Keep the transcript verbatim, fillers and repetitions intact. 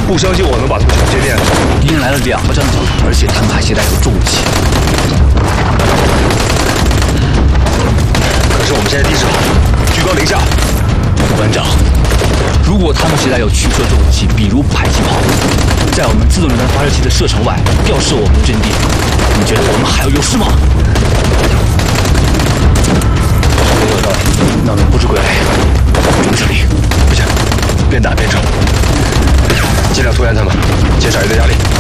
不相信我能把他们全歼灭。 敌人来了两个战场，而且他们还携带有重武器。 可是我们现在地势好，居高临下。 班长，如果他们携带有驱射重武器，比如迫击炮，在我们自动榴弹发射器的射程外吊射我们的阵地，你觉得我们还有优势吗？ 说的有道理。 那我们不知归来，准备胜利。 不行，边打边撤，尽量拖延他们，减少人的压力。